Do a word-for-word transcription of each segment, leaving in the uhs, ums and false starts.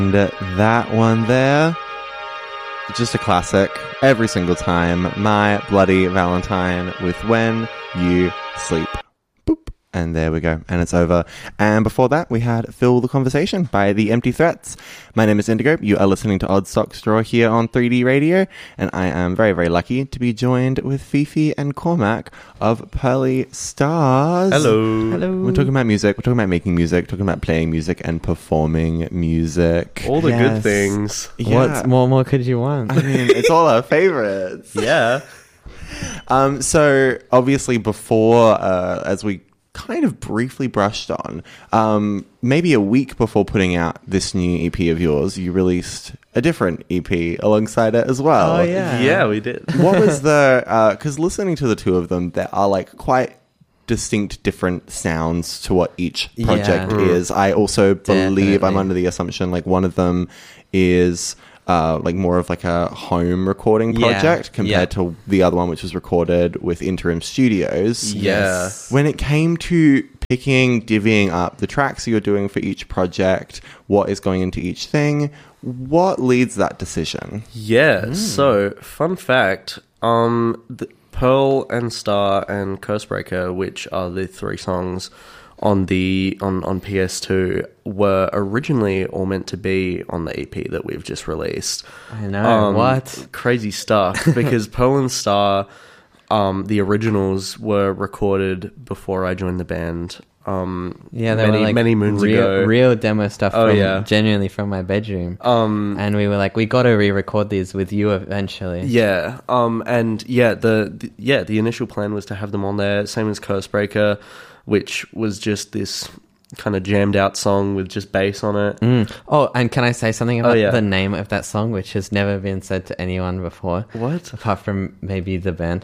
And that one there, just a classic every single time. My Bloody Valentine with When You Sleep. Boop. And there we go. And it's over. And before that, we had Fill the Conversation by The Empty Threats. My name is Indigo. You are listening to Odd Stock Straw here on three D Radio. And I am very, very lucky to be joined with Fifi and Cormac of Pearly Stars. Hello. Hello. We're talking about music. We're talking about making music. Talking about playing music and performing music. All the Yes. good things. Yeah. What more more could you want? I mean, it's all our favorites. Yeah. Um, so obviously before, uh, as we kind of briefly brushed on, um, maybe a week before putting out this new E P of yours, you released a different E P alongside it as well. Oh, yeah. Yeah, we did. What was the, uh, cause listening to the two of them, there are like quite distinct different sounds to what each project Yeah. is. I also believe, Definitely. I'm under the assumption like one of them is uh, like more of like a home recording Yeah. project compared Yeah. to the other one, which was recorded with Interim Studios. Yeah. Yes. When it came to picking, divvying up the tracks you're doing for each project, what is going into each thing, what leads that decision? Yeah. So, fun fact, um, the Pearl and Star and Cursebreaker, which are the three songs on the on, on P S two, were originally all meant to be on the E P that we've just released. I know. Um, what? Crazy stuff. Because Pearl and Star, um, the originals were recorded before I joined the band. Um, Yeah, they many, were like many moons real, ago. real demo stuff. Oh, from, yeah. genuinely from my bedroom. Um, And we were like, we got to re-record these with you eventually. Yeah, um, and yeah, the, the yeah the initial plan was to have them on there, same as Cursebreaker, which was just this kind of jammed out song with just bass on it. Mm. Oh, and can I say something about Oh, yeah. the name of that song, which has never been said to anyone before? What? Apart from maybe the band.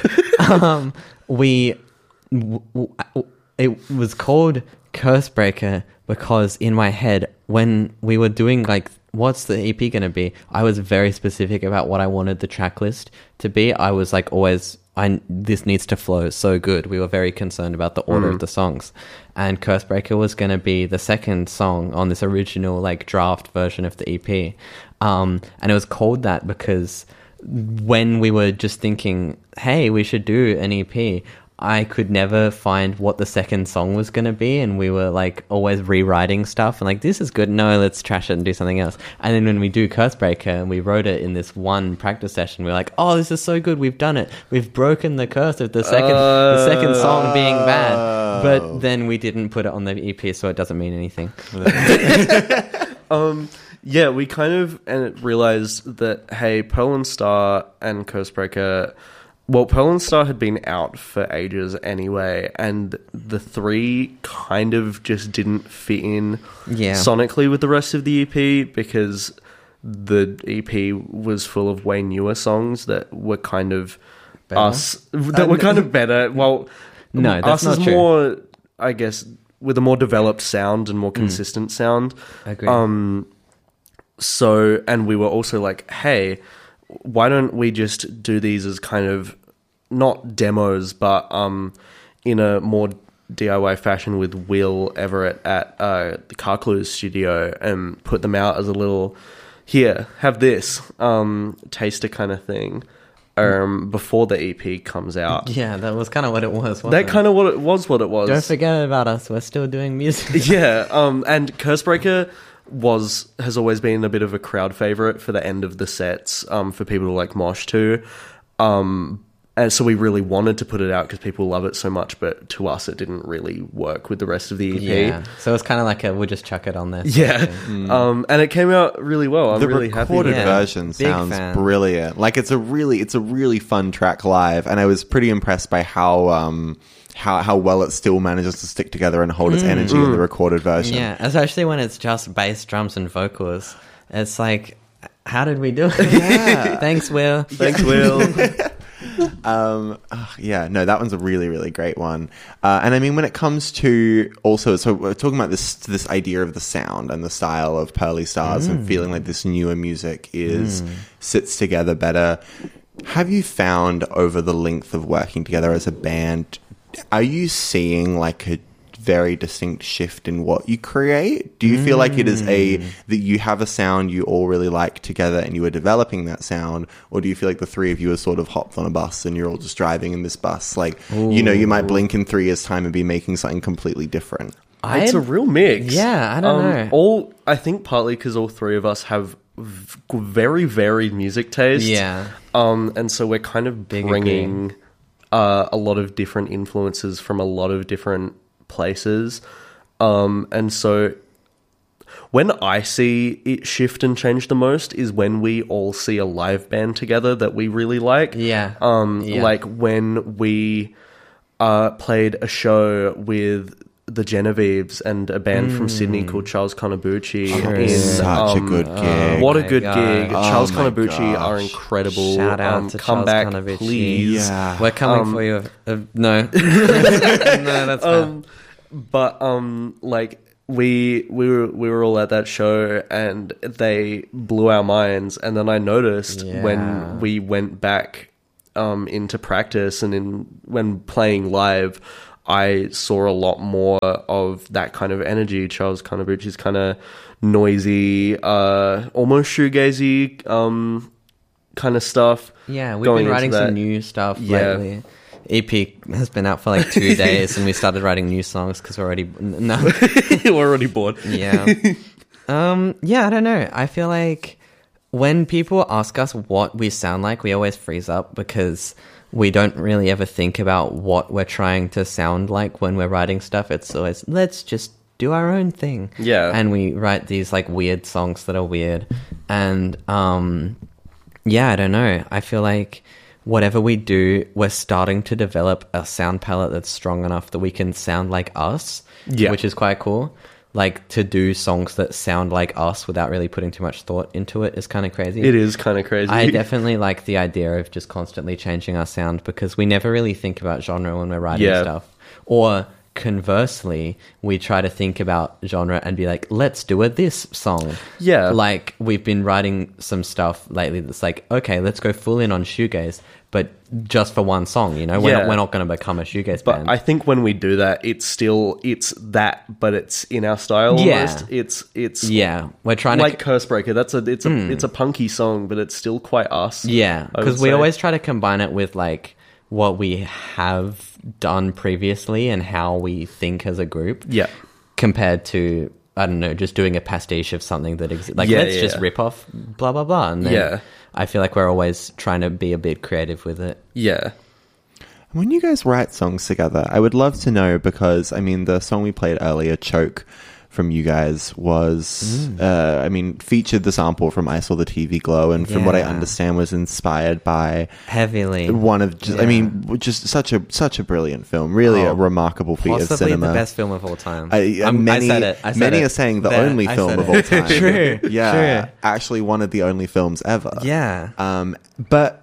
um, we, w- w- it was called Cursebreaker because in my head, when we were doing like, what's the E P going to be? I was very specific about what I wanted the track list to be. I was like always, I this needs to flow so good. We were very concerned about the order Mm. of the songs. And Cursebreaker was going to be the second song on this original like draft version of the E P. Um, and it was called that because when we were just thinking, hey, we should do an E P, I could never find what the second song was going to be, and we were like always rewriting stuff and like, this is good, no, let's trash it and do something else. And then when we do Cursebreaker and we wrote it in this one practice session, we we're like, oh, this is so good, we've done it, we've broken the curse of the second Uh, the second song being bad. But then we didn't put it on the E P, so it doesn't mean anything. Um, yeah, we kind of and realized that hey, Pearl and Star and Cursebreaker. Well, Pearl and Star had been out for ages anyway, and the three kind of just didn't fit in Yeah. sonically with the rest of the E P because the E P was full of way newer songs that were kind of Better? us that were kind of better. Well, No, that's us not is true. more, I guess, with a more developed sound and more consistent sound. Agree. Um, so, and we were also like, hey, why don't we just do these as kind of not demos, but um, in a more D I Y fashion with Will Everett at uh, the Car Clues studio and put them out as a little, here, have this, um, taster kind of thing um, before the E P comes out. Yeah, that was kind of what it was. Wasn't That kind of what it was, what it was. Don't forget about us. We're still doing music. Yeah, um, and Cursebreaker was has always been a bit of a crowd favorite for the end of the sets, um, for people to like mosh to, um, and so we really wanted to put it out because people love it so much. But to us, it didn't really work with the rest of the E P. Yeah, so it's kind of like a we'll just chuck it on there. sort Yeah, of thing. um, and it came out really well. I'm the really happy. recorded With Yeah. it. version Big sounds fan. brilliant. Like it's a really, it's a really fun track live, and I was pretty impressed by how um how how well it still manages to stick together and hold its energy in the recorded version. Yeah, especially when it's just bass, drums, and vocals. It's like, how did we do it? Yeah. Thanks, Will. Thanks, Will. Um, ugh, yeah, no, that one's a really, really great one. Uh, and I mean, when it comes to also, so we're talking about this this idea of the sound and the style of Pearly Stars and feeling like this newer music is sits together better. Have you found over the length of working together as a band, are you seeing like a very distinct shift in what you create? Do you feel like it is a that you have a sound you all really like together and you are developing that sound, or do you feel like the three of you are sort of hopped on a bus and you're all just driving in this bus? Like, Ooh. you know, you might blink in three years' time and be making something completely different. It's a real mix. Yeah, I don't um, know. All I think partly because all three of us have v- very varied music tastes. Yeah. Um, and so we're kind of Big bringing uh, a lot of different influences from a lot of different places. Um, and so when I see it shift and change the most is when we all see a live band together that we really like. Yeah. Um, Yeah. Like when we uh, played a show with the Genevieves and a band mm. from Sydney called Charles Konobuchi. Oh, in, such um, a good gig. What a my good God. gig. Oh Charles my Konobuchi gosh. are incredible. Shout out um, to come Charles back, Konobuchi. please. Yeah. We're coming Um, for you. Uh, no. no, that's fair. Um, but um, like we we were we were all at that show and they blew our minds. And then I noticed Yeah. when we went back um, into practice and in when playing live, I saw a lot more of that kind of energy. Charles Konobuchi's kind of noisy, uh, almost shoegazy um, kind of stuff. Yeah, we've going been writing into that. some new stuff Yeah. lately. E P has been out for like two days, and we started writing new songs because we're already n- no, We're already bored. yeah, um, yeah. I don't know. I feel like when people ask us what we sound like, we always freeze up because we don't really ever think about what we're trying to sound like when we're writing stuff. It's always, let's just do our own thing. Yeah. And we write these like weird songs that are weird. And um, yeah, I don't know. I feel like whatever we do, we're starting to develop a sound palette that's strong enough that we can sound like us, Yeah. which is quite cool. Like, to do songs that sound like us without really putting too much thought into it is kind of crazy. It is kind of crazy. I definitely like the idea of just constantly changing our sound because we never really think about genre when we're writing Yeah. stuff. Or conversely, we try to think about genre and be like, let's do a this song. Yeah. Like, we've been writing some stuff lately that's like, okay, let's go full in on shoegaze, but just for one song, you know? We're Yeah. not, we're not going to become a shoegaze But band. I think when we do that, it's still it's that, but it's in our style Yeah. almost. It's it's yeah, we're trying like to... Cursebreaker. That's a it's a it's a punky song, but it's still quite us. Yeah, I would because we say. always try to combine it with like what we have done previously and how we think as a group. Yeah. Compared to, I don't know, just doing a pastiche of something that exists. Like, Yeah, let's yeah, just yeah. rip off blah, blah, blah. And then Yeah. I feel like we're always trying to be a bit creative with it. Yeah. When you guys write songs together, I would love to know because, I mean, the song we played earlier, Choke, from you guys was, Mm. uh, I mean, featured the sample from I Saw the T V Glow, and from what I Yeah. understand was inspired by Heavily. one of, just, I Yeah. mean, just such a such a brilliant film, really a Oh, remarkable feat of Possibly cinema. the best film of all time. I, uh, I'm- many, I said it. I said many it. are saying the There, only I film said of it. all time. True. Yeah, True. actually one of the only films ever. Yeah. Um, but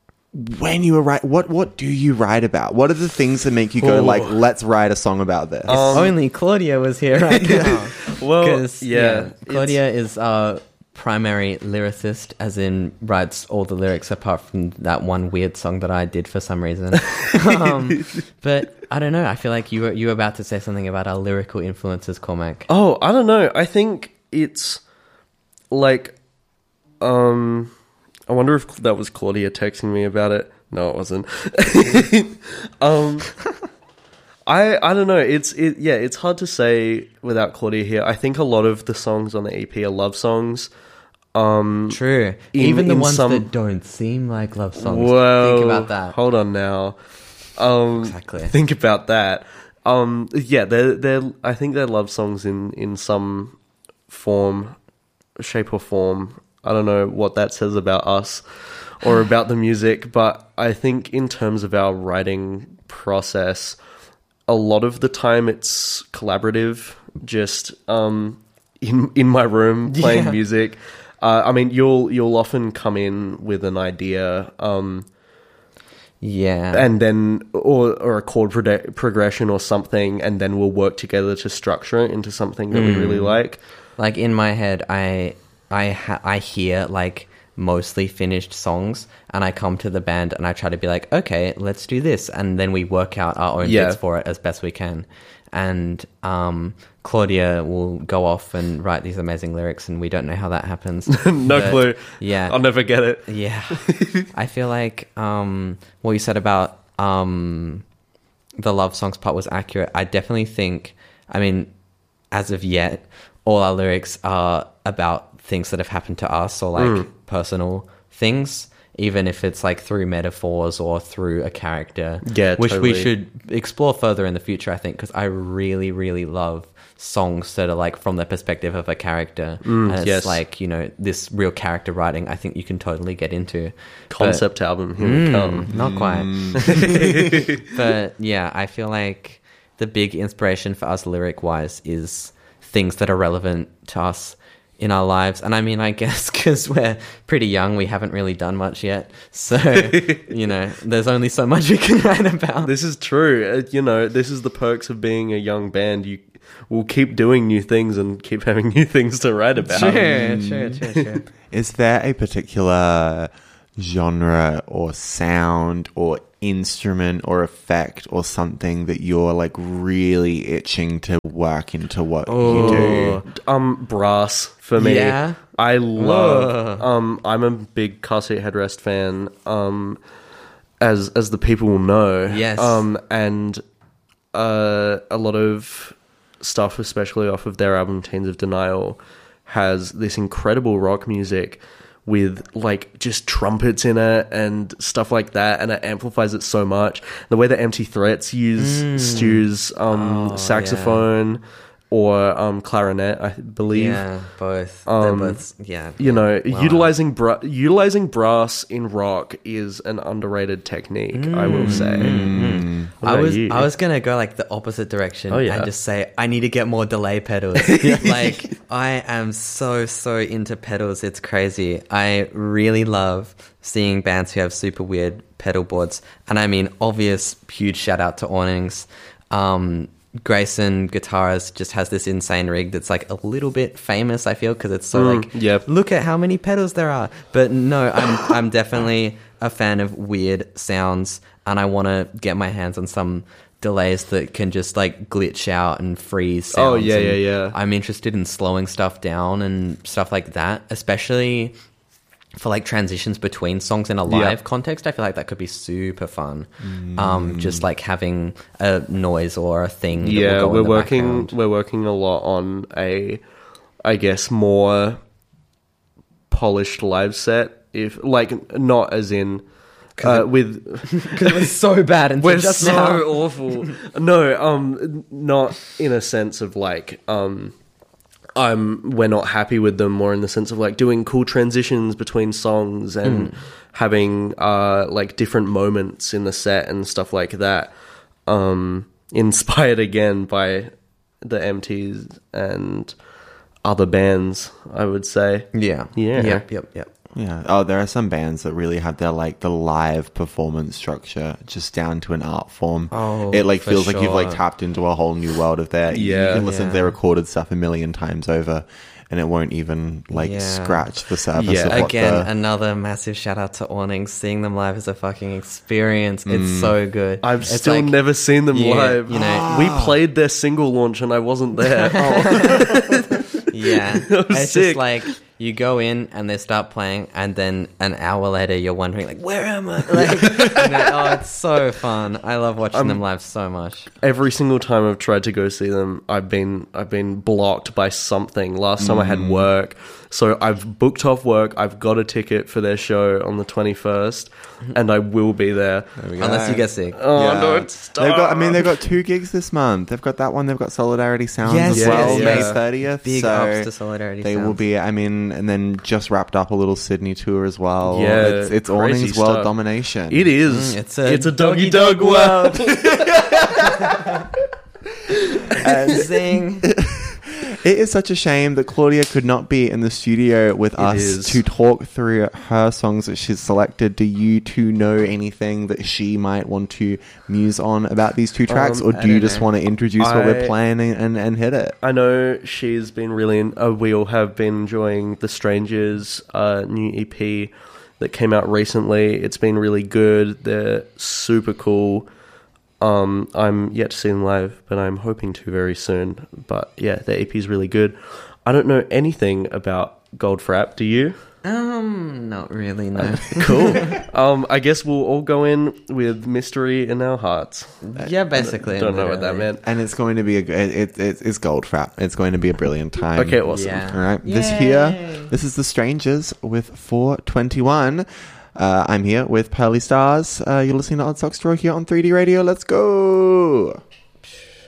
when you were write, what what do you write about? What are the things that make you go Oh. like, let's write a song about this? If only Claudia was here right now. Well, 'Cause, yeah, Claudia is our primary lyricist, as in writes all the lyrics apart from that one weird song that I did for some reason. um, but I don't know. I feel like you were you were about to say something about our lyrical influences, Cormac. Oh, I don't know. I think it's like, um, I wonder if that was Claudia texting me about it. No, it wasn't. um, I I don't know. It's it yeah. It's hard to say without Claudia here. I think a lot of the songs on the E P are love songs. Um, True. in- Even the in ones some- that don't seem like love songs. Well, Think about that. Hold on now. Um, Exactly. Think about that. Um, yeah, they're they're. I think they're love songs in in some form, shape or form. I don't know what that says about us or about the music, but I think in terms of our writing process, a lot of the time it's collaborative. Just um, in in my room playing Yeah. music. Uh, I mean, you'll you'll often come in with an idea, um, Yeah. and then or or a chord pro- progression or something, and then we'll work together to structure it into something that we really like. Like in my head, I I ha- I hear like mostly finished songs, and I come to the band and I try to be like, okay, let's do this, and then we work out our own Yeah. bits for it as best we can. and um, Claudia will go off and write these amazing lyrics, and we don't know how that happens. No But, clue. Yeah, I'll never get it. yeah. I feel like um, what you said about um, the love songs part was accurate. I definitely think, I mean, as of yet, all our lyrics are about things that have happened to us or like Mm. personal things, even if it's like through metaphors or through a character. Yeah, which totally. we should explore further in the future, I think, because I really, really love songs that are like from the perspective of a character. Mm, and it's yes. like, you know, this real character writing, I think you can totally get into. Concept album, here Mm, we come. not quite. But yeah, I feel like the big inspiration for us lyric wise is things that are relevant to us in our lives. And I mean, I guess because we're pretty young, we haven't really done much yet. So, you know, there's only so much we can write about. This is true. Uh, you know, this is the perks of being a young band. You will keep doing new things and keep having new things to write about. Sure, sure, sure, sure. Is there a particular genre or sound or instrument or effect or something that you're like really itching to work into what you do? Um, brass for me. Yeah? I love. Ugh. Um, I'm a big car seat headrest fan. Um, as as the people will know. Yes. Um, and uh, a lot of stuff, especially off of their album Teens of Denial, has this incredible rock music with like just trumpets in it and stuff like that, and it amplifies it so much. The way that Empty Threats use Stu's um, Oh, saxophone or um, clarinet, I believe. Yeah, both. Um, They're both, yeah. You know, Wow. utilizing bra- utilizing brass in rock is an underrated technique, I will say. Mm. What I about was you? I was gonna go like the opposite direction Oh, yeah. and just say I need to get more delay pedals. Like I am so so into pedals, it's crazy. I really love seeing bands who have super weird pedal boards, and I mean obvious huge shout out to Awnings. Um, Grayson Guitars just has this insane rig that's like a little bit famous, I feel, because it's so Mm, like yep. look at how many pedals there are. But no, I'm I'm definitely a fan of weird sounds, and I want to get my hands on some delays that can just like glitch out and freeze sounds. Oh, yeah, and yeah, yeah. I'm interested in slowing stuff down and stuff like that, especially for like transitions between songs in a live Yeah. context. I feel like that could be super fun. Um, just like having a noise or a thing. That Yeah, will go we're in the working. background. We're working a lot on a, I guess, more polished live set. If like not as in uh, with Because it was so bad until we're just so now. awful. No, um, not in a sense of like um. I'm we're not happy with them, more in the sense of like doing cool transitions between songs and Hmm. having uh like different moments in the set and stuff like that. Um inspired again by the M Ts and other bands, I would say. Yeah. Yeah. Yep, yep, yep. Yeah. Oh, there are some bands that really have their like the live performance structure just down to an art form. Oh, it like for feels like you've like sure. tapped into a whole new world of their. Yeah. You can listen Yeah. to their recorded stuff a million times over, and it won't even like Yeah. scratch the surface Yeah. of what Again, the. another massive shout out to Awnings. Seeing them live is a fucking experience. It's so good. I've It's still like- never seen them Yeah, live. you know- we played their single launch and I wasn't there. Oh. Yeah, That was it's sick. just like you go in and they start playing, and then an hour later you're wondering like, where am I? Like, you know, oh, it's so fun. I love watching Um, them live so much. Every single time I've tried to go see them, I've been I've been blocked by something. Last time I had work, so I've booked off work. I've got a ticket for their show on the twenty-first, and I will be there. There we go. Unless you get sick. Oh Yeah. no, They've got. I mean, they've got two gigs this month. They've got that one. They've got Solidarity Sounds Yes, as yes, well, May yes. thirtieth. Big so ups to Solidarity They will Sounds. be. I mean, and then just wrapped up a little Sydney tour as well. Yeah, it's, it's crazy Awnings World stuff. Domination. It is. Mm, it's a it's a doggy doggy dog dog world. And sing. It is such a shame that Claudia could not be in the studio with us is. to talk through her songs that she's selected. Do you two know anything that she might want to muse on about these two tracks, Um, or I do you don't just know. want to introduce what I- we're playing and, and, and hit it? I know she's been really. In, uh, we all have been enjoying The Strangers' uh, new E P that came out recently. It's been really good. They're super cool. Um, I'm yet to see them live, but I'm hoping to very soon. But yeah, their E P is really good. I don't know anything about Goldfrapp. Do you? Um, not really, no. Cool. um, I guess we'll all go in with mystery in our hearts. Yeah, basically. I don't know what that literally. meant. And it's going to be a it, it, it's Goldfrapp. It's going to be a brilliant time. Okay, awesome. Yeah. All right. This Yay. here, this is The Strangers with four twenty-one. Uh, I'm here with Pearly Stars. Uh, you're listening to Odd Socks Draw here on three D Radio. Let's go.